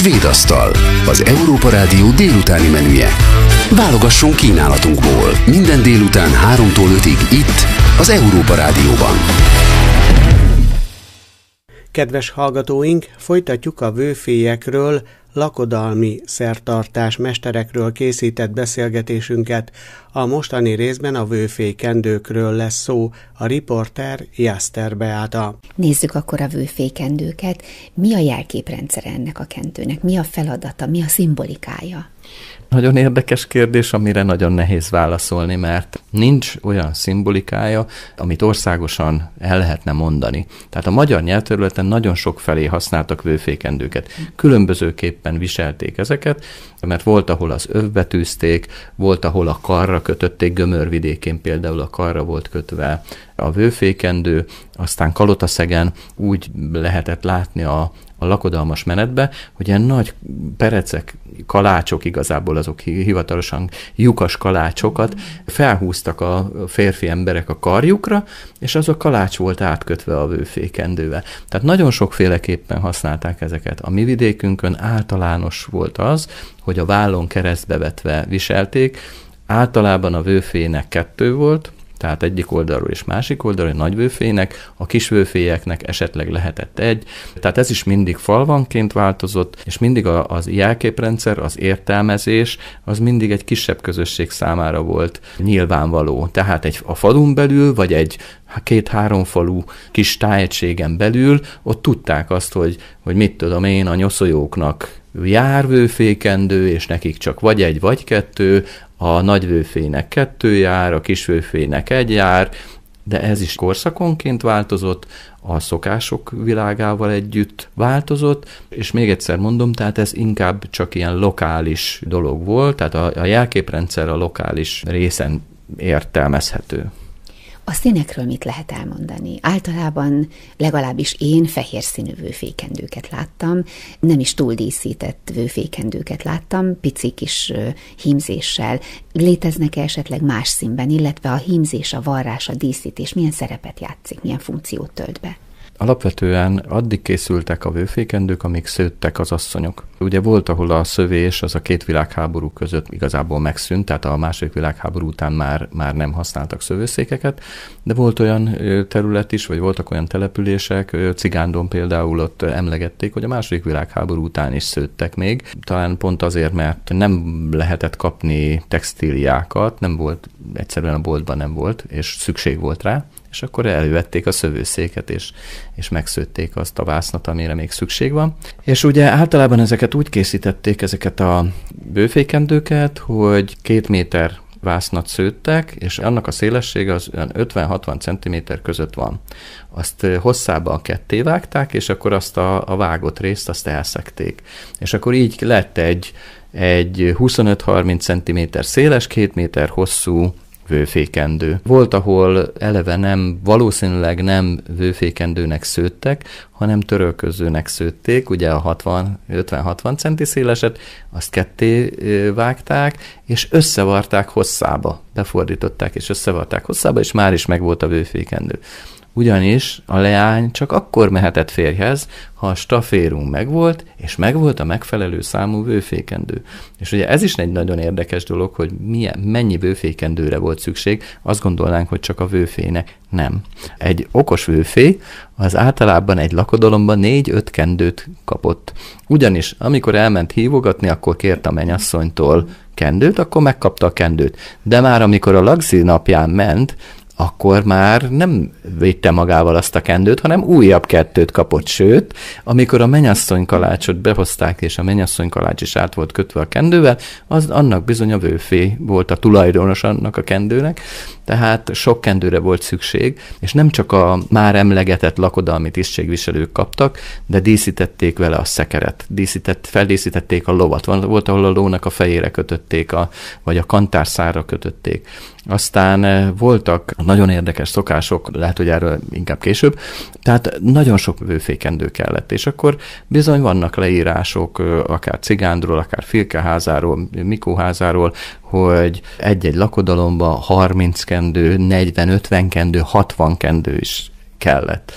Svéd asztal, az Európa Rádió délutáni menüje. Válogassunk kínálatunkból minden délután 3-tól 5-ig itt, az Európa Rádióban. Kedves hallgatóink, folytatjuk a vőfélyekről, lakodalmi szertartás mesterekről készített beszélgetésünket. A mostani részben a vőfélykendőkről lesz szó, a riporter Jászter Beáta. Nézzük akkor a vőfélykendőket. Mi a jelképrendszer ennek a kendőnek? Mi a feladata? Mi a szimbolikája? Nagyon érdekes kérdés, amire nagyon nehéz válaszolni, mert nincs olyan szimbolikája, amit országosan el lehetne mondani. Tehát a magyar nyelvterületen nagyon sok felé használtak vőfélykendőket. Különbözőképpen viselték ezeket, mert volt, ahol az övbe tűzték, volt, ahol a karra kötötték, Gömörvidékén például a karra volt kötve a vőfélykendő, aztán Kalotaszegen úgy lehetett látni a lakodalmas menetbe, hogy ilyen nagy perecek, kalácsok, igazából azok hivatalosan lyukas kalácsokat felhúztak a férfi emberek a karjukra, és az a kalács volt átkötve a vőfélykendővel. Tehát nagyon sokféleképpen használták ezeket. A mi vidékünkön általános volt az, hogy a vállon keresztbe vetve viselték. Általában a vőfének 2 volt, tehát egyik oldalról és másik oldalról, nagy vőfének, a kis vőfélyeknek esetleg lehetett 1. Tehát ez is mindig falvanként változott, és mindig az jelképrendszer, az értelmezés, az mindig egy kisebb közösség számára volt nyilvánvaló. Tehát a falun belül, vagy egy 2-3 falu kis tájegységen belül, ott tudták azt, hogy mit tudom én, a nyoszoljóknak jár vőfélykendő, és nekik csak vagy 1, vagy 2, a nagy vőfének 2 jár, a kis vőfének 1 jár, de ez is korszakonként változott, a szokások világával együtt változott, és még egyszer mondom, tehát ez inkább csak ilyen lokális dolog volt, tehát a jelképrendszer a lokális részen értelmezhető. A színekről mit lehet elmondani? Általában legalábbis én fehér színű vőfélykendőket láttam, nem is túl díszített vőfélykendőket láttam, pici kis hímzéssel. Léteznek-e esetleg más színben, illetve a hímzés, a varrás, a díszítés milyen szerepet játszik, milyen funkciót tölt be? Alapvetően addig készültek a vőfélykendők, amíg szőttek az asszonyok. Ugye volt, ahol a szövés az a 2 világháború között igazából megszűnt, tehát a II. Világháború után már nem használtak szövőszékeket, de volt olyan terület is, vagy voltak olyan települések, Cigándon például ott emlegették, hogy a II. Világháború után is szőttek még. Talán pont azért, mert nem lehetett kapni textíliákat, nem volt, egyszerűen a boltban nem volt, és szükség volt rá, és akkor elővették a szövőszéket, és megszőtték azt a vásznat, amire még szükség van. És ugye általában ezeket úgy készítették, ezeket a vőfélykendőket, hogy 2 méter vásznat szőttek, és annak a szélessége az 50-60 cm között van. Azt hosszába ketté vágták, és akkor azt a vágott részt azt elszekték. És akkor így lett egy 25-30 cm széles, 2 méter hosszú vőfélykendő. Volt, ahol eleve valószínűleg nem vőfélykendőnek szőttek, hanem törölközőnek szőtték, ugye a 50-60 centi széleset, azt ketté vágták, és összevarták hosszába. Befordították, és összevarták hosszába, és már is megvolt a vőfélykendő. Ugyanis a leány csak akkor mehetett férjhez, ha a staférum megvolt, és megvolt a megfelelő számú vőfélykendő. És ugye ez is egy nagyon érdekes dolog, hogy mennyi vőfélykendőre volt szükség, azt gondolnánk, hogy csak a vőfének. Nem. Egy okos vőfé az általában egy lakodalomban 4-5 kendőt kapott. Ugyanis amikor elment hívogatni, akkor kért a mennyasszonytól kendőt, akkor megkapta a kendőt. De már amikor a lagzi napján ment, akkor már nem vitte magával azt a kendőt, hanem újabb 2 kapott. Sőt, amikor a mennyasszony kalácsot behozták, és a mennyasszony kalács is át volt kötve a kendővel, annak bizony a vőfé volt a tulajdonos annak a kendőnek, tehát sok kendőre volt szükség, és nem csak a már emlegetett lakodalmi tisztségviselők kaptak, de díszítették vele a szekeret, feldíszítették a lovat. Volt, ahol a lónak a fejére kötötték, vagy a kantárszára kötötték. Aztán voltak nagyon érdekes szokások, lehet, hogy erről inkább később, tehát nagyon sok vőfélykendő kellett, és akkor bizony vannak leírások, akár Cigándról, akár Filkeházáról, Mikóházáról, hogy egy-egy lakodalomba 30 kendő, 40-50 kendő, 60 kendő is kellett.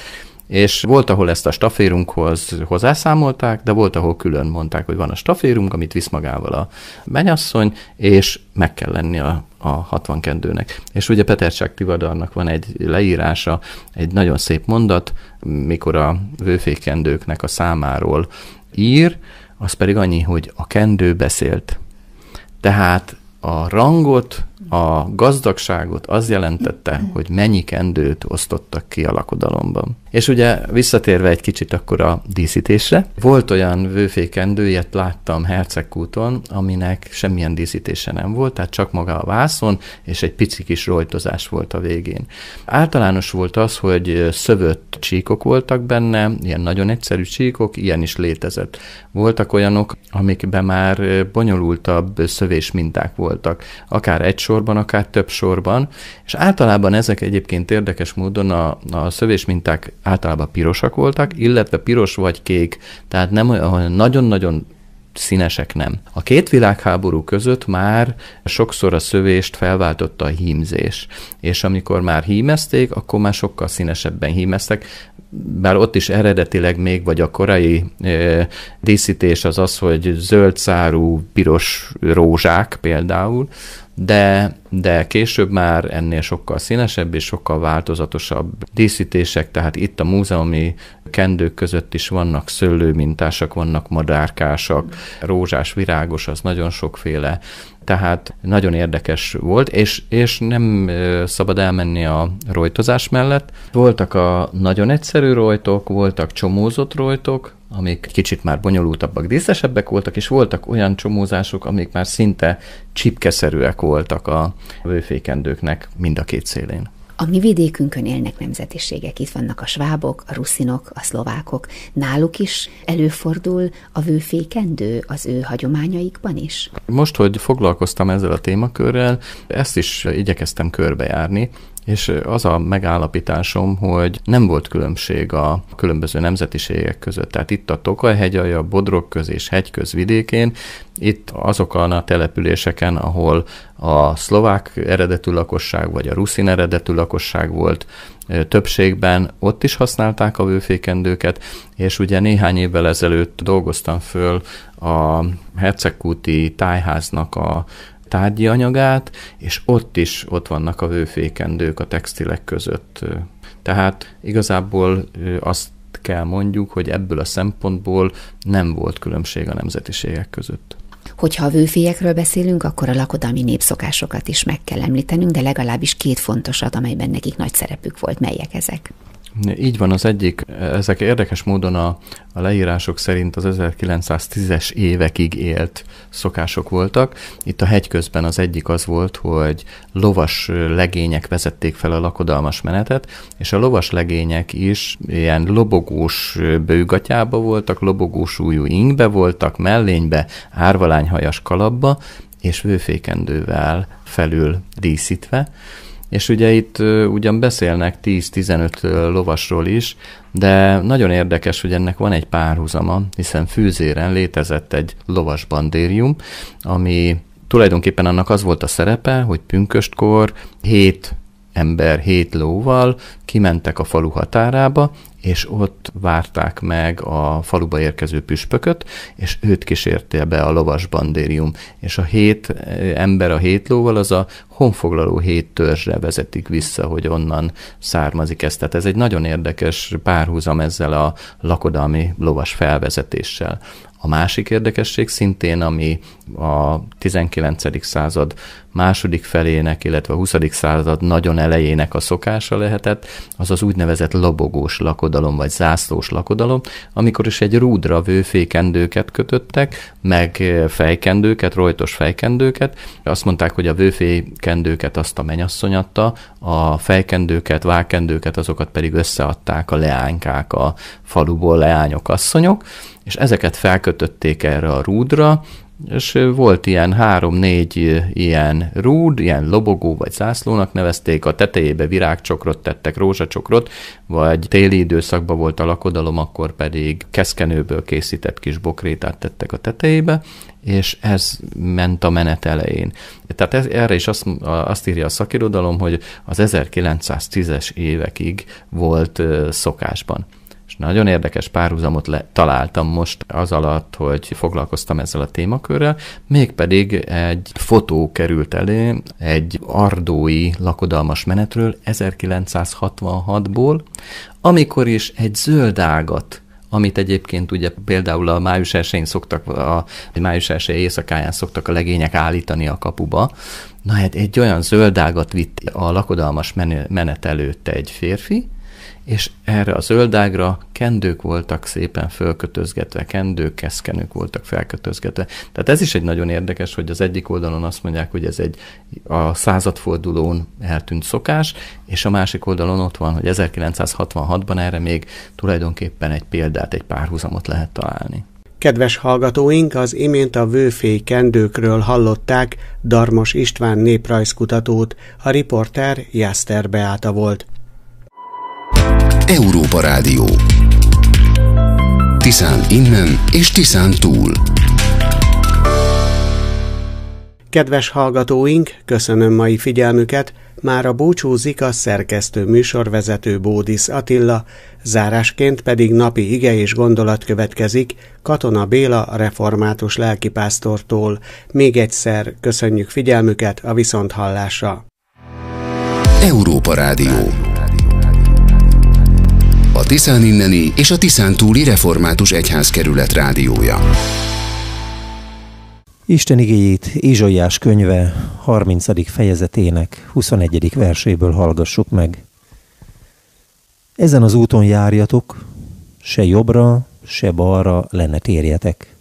és volt, ahol ezt a staférunkhoz hozzászámolták, de volt, ahol külön mondták, hogy van a staférunk, amit visz magával a mennyasszony, és meg kell lenni a 60 kendőnek. És ugye Petercsák Tivadarnak van egy leírása, egy nagyon szép mondat, mikor a vőfékendőknek a számáról ír, az pedig annyi, hogy a kendő beszélt. Tehát a rangot, a gazdagságot az jelentette, hogy mennyi kendőt osztottak ki a lakodalomban. És ugye visszatérve egy kicsit akkor a díszítésre, volt olyan vőfékendő, ilyet láttam Hercegkúton, aminek semmilyen díszítése nem volt, tehát csak maga a vászon, és egy pici kis rojtozás volt a végén. Általános volt az, hogy szövött csíkok voltak benne, ilyen nagyon egyszerű csíkok, ilyen is létezett. Voltak olyanok, amikben már bonyolultabb szövés minták voltak, akár egy sorban, akár több sorban, és általában ezek egyébként érdekes módon a szövésminták általában pirosak voltak, illetve piros vagy kék, tehát nem olyan nagyon-nagyon színesek nem. A két világháború között már sokszor a szövést felváltotta a hímzés, és amikor már hímezték, akkor már sokkal színesebben hímeztek, bár ott is eredetileg még, vagy a korai díszítés az, hogy zöld szárú, piros rózsák például, de később már ennél sokkal színesebb és sokkal változatosabb díszítések, tehát itt a múzeumi kendők között is vannak szőlőmintások, vannak madárkásak, rózsás, virágos, az nagyon sokféle, tehát nagyon érdekes volt, és nem szabad elmenni a rojtozás mellett. Voltak a nagyon egyszerű rojtok, voltak csomózott rojtok, amik kicsit már bonyolultabbak, díszesebbek voltak, és voltak olyan csomózások, amik már szinte csipkeszerűek voltak a vőfékendőknek mind a két szélén. A mi vidékünkön élnek nemzetiségek, itt vannak a svábok, a ruszinok, a szlovákok. Náluk is előfordul a vőfékendő az ő hagyományaikban is? Most, hogy foglalkoztam ezzel a témakörrel, ezt is igyekeztem körbejárni, és az a megállapításom, hogy nem volt különbség a különböző nemzetiségek között. Tehát itt a Tokaj-hegyalja, Bodrogköz és Hegyköz vidékén, itt azokon a településeken, ahol a szlovák eredetű lakosság vagy a ruszin eredetű lakosság volt többségben, ott is használták a vőfékendőket, és ugye néhány évvel ezelőtt dolgoztam föl a Hercegkúti tájháznak a tárgyi anyagát, és ott vannak a vőfékendők a textilek között. Tehát igazából azt kell mondjuk, hogy ebből a szempontból nem volt különbség a nemzetiségek között. Hogyha a vőfélyekről beszélünk, akkor a lakodalmi népszokásokat is meg kell említenünk, de legalábbis két fontosat, amelyben nekik nagy szerepük volt. Melyek ezek? Így van, az egyik, ezek érdekes módon a leírások szerint az 1910-es évekig élt szokások voltak. Itt a Hegyközben az egyik az volt, hogy lovas legények vezették fel a lakodalmas menetet, és a lovas legények is ilyen lobogós bőgatyába voltak, lobogós ujjú ingbe voltak, mellénybe, árvalányhajas kalapba, és vőfékendővel felül díszítve. És ugye itt ugyan beszélnek 10-15 lovasról is, de nagyon érdekes, hogy ennek van egy párhuzama, hiszen Fűzéren létezett egy lovas bandérium, ami tulajdonképpen annak az volt a szerepe, hogy pünköstkor 7 ember 7 lóval kimentek a falu határába, és ott várták meg a faluba érkező püspököt, és őt kísérte be a lovas bandérium. És a 7 ember a 7 lóval az a honfoglaló 7 törzsre vezetik vissza, hogy onnan származik ez. Tehát ez egy nagyon érdekes párhuzam ezzel a lakodalmi lovas felvezetéssel. A másik érdekesség szintén, ami a 19. század második felének, illetve a 20. század nagyon elejének a szokása lehetett, az az úgynevezett lobogós lakodalom, vagy zászlós lakodalom, amikor is egy rúdra vőfékendőket kötöttek, meg fejkendőket, rojtos fejkendőket. Azt mondták, hogy a vőfékendőket azt a mennyasszony adta, a fejkendőket, vágkendőket, azokat pedig összeadták a leánykák a faluból, leányok, asszonyok, és ezeket felkötötték erre a rúdra, és volt ilyen 3-4 ilyen rúd, ilyen lobogó vagy zászlónak nevezték, a tetejébe virágcsokrot tettek, rózsacsokrot, vagy téli időszakban volt a lakodalom, akkor pedig keszkenőből készített kis bokrétát tettek a tetejébe, és ez ment a menet elején. Tehát erre is azt írja a szakirodalom, hogy az 1910-es évekig volt szokásban. És nagyon érdekes párhuzamot találtam most az alatt, hogy foglalkoztam ezzel a témakörrel, mégpedig egy fotó került elé egy ardói lakodalmas menetről 1966-ból, amikor is egy zöld ágat, amit egyébként ugye például a május 1-én május 1 éjszakáján szoktak a legények állítani a kapuba. Na hát egy olyan zöld ágat vitt a lakodalmas menet előtt egy férfi, és erre a zöldágra kendők voltak szépen fölkötözgetve, kendők, keszkenők voltak felkötözgetve. Tehát ez is egy nagyon érdekes, hogy az egyik oldalon azt mondják, hogy ez a századfordulón eltűnt szokás, és a másik oldalon ott van, hogy 1966-ban erre még tulajdonképpen egy példát, egy párhuzamot lehet találni. Kedves hallgatóink, az imént a vőfély kendőkről hallották Darmos István néprajzkutatót, a riporter Jászter Beáta volt. Európa Rádió. Tiszán innen és Tiszán túl. Kedves hallgatóink, köszönöm mai figyelmüket, mára búcsúzik a szerkesztő műsorvezető Bódisz Attila, zárásként pedig napi ige és gondolat következik Katona Béla református lelkipásztortól. Még egyszer köszönjük figyelmüket, a viszonthallásra. Európa Rádió. A Tiszán inneni és a Tiszán túli református egyházkerület rádiója. Isten igéjét Ézsaiás könyve 30. fejezetének 21. verséből hallgassuk meg. Ezen az úton járjatok, se jobbra, se balra le ne térjetek.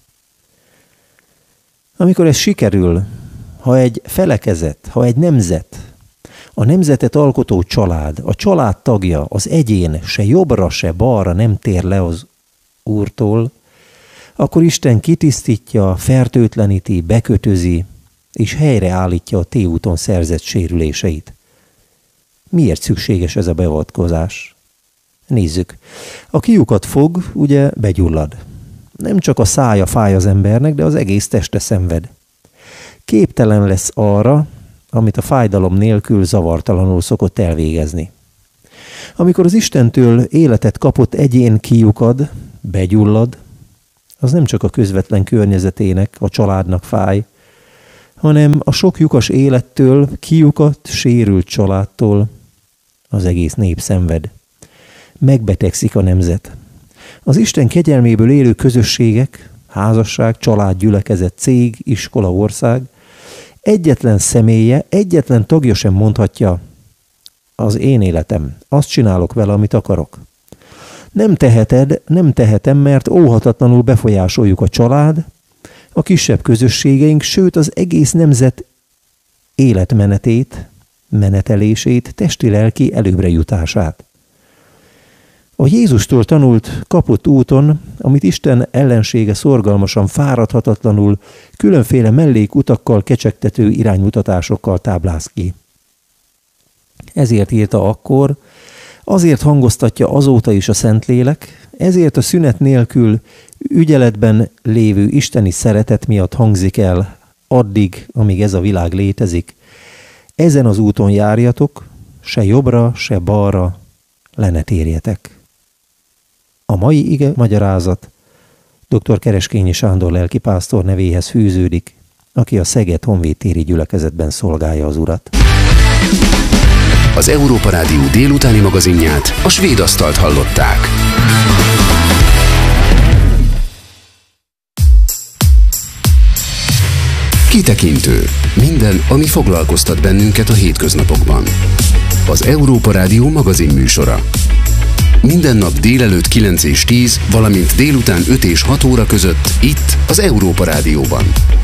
Amikor ez sikerül, ha egy felekezet, ha egy nemzet, a nemzetet alkotó család, a család tagja, az egyén se jobbra, se balra nem tér le az Úrtól, akkor Isten kitisztítja, fertőtleníti, bekötözi, és helyreállítja a téúton szerzett sérüléseit. Miért szükséges ez a beavatkozás? Nézzük. Aki lyukat fog, ugye begyullad. Nem csak a szája fáj az embernek, de az egész teste szenved. Képtelen lesz arra, amit a fájdalom nélkül zavartalanul szokott elvégezni. Amikor az Istentől életet kapott egyén kilyukad, begyullad, az nem csak a közvetlen környezetének, a családnak fáj, hanem a sok lyukas élettől, kilyukadt, sérült családtól az egész nép szenved. Megbetegszik a nemzet. Az Isten kegyelméből élő közösségek, házasság, család, gyülekezet, cég, iskola, ország, egyetlen személye, egyetlen tagja sem mondhatja, az én életem, azt csinálok vele, amit akarok. Nem teheted, nem tehetem, mert óhatatlanul befolyásoljuk a család, a kisebb közösségeink, sőt az egész nemzet életmenetét, menetelését, testi-lelki előbbre jutását. A Jézustól tanult, kapott úton, amit Isten ellensége szorgalmasan, fáradhatatlanul, különféle mellékutakkal, kecsegtető iránymutatásokkal tábláz ki. Ezért írta akkor, azért hangoztatja azóta is a Szentlélek, ezért a szünet nélkül ügyeletben lévő isteni szeretet miatt hangzik el addig, amíg ez a világ létezik. Ezen az úton járjatok, se jobbra, se balra le ne térjetek. A mai ige magyarázat dr. Kereskényi Sándor lelkipásztor nevéhez fűződik, aki a Szeged Honvédtéri gyülekezetben szolgálja az Urat. Az Európa Rádió délutáni magazinját, a Svéd asztalt hallották. Kitekintő. Minden, ami foglalkoztat bennünket a hétköznapokban. Az Európa Rádió magazin műsora. Minden nap délelőtt 9 és 10, valamint délután 5 és 6 óra között itt az Európa Rádióban.